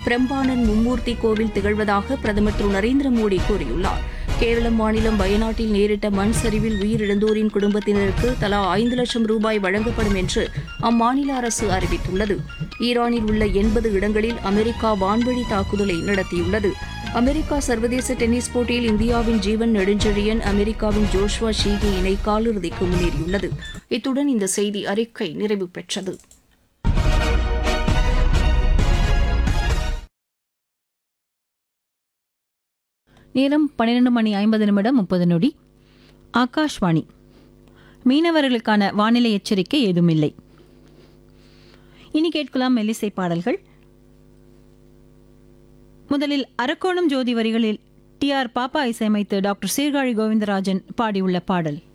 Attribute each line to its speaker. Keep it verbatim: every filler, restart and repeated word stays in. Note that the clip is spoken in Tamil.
Speaker 1: பிரம்பானன் மும்மூர்த்தி கோவில் திகழ்வதாக பிரதமர் திரு நரேந்திர மோடி கூறியுள்ளார். கேரள மாநிலம் வயநாட்டில் நேரிட்ட மண் சரிவில் உயிரிழந்தோரின் குடும்பத்தினருக்கு தலா ஐந்து லட்சம் ரூபாய் வழங்கப்படும் என்று அம்மாநில அரசு அறிவித்துள்ளது. ஈரானில் உள்ள எண்பது இடங்களில் அமெரிக்கா வான்வழி தாக்குதலை நடத்தியுள்ளது. அமெரிக்கா சர்வதேச டென்னிஸ் போட்டியில் இந்தியாவின் ஜீவன் நெடுஞ்செழியன் அமெரிக்காவின் ஜோஷ்வா ஷீகி இணை காலிறுதிக்கு முன்னேறியுள்ளது. இத்துடன் இந்த செய்தி அறிக்கை நிறைவு பெற்றது.
Speaker 2: நேரம் பன்னிரண்டு மணி ஐம்பது நிமிடம் முப்பது நொடி. ஆகாஷ்வாணி. மீனவர்களுக்கான வானிலை எச்சரிக்கை ஏதுமில்லை. இனி கேட்கலாம் மெல்லிசை பாடல்கள். முதலில் அரக்கோணம் ஜோதி வரிகளில் டி ஆர் பாப்பா இசையமைத்து டாக்டர் சீர்காழி கோவிந்தராஜன் பாடியுள்ள பாடல்.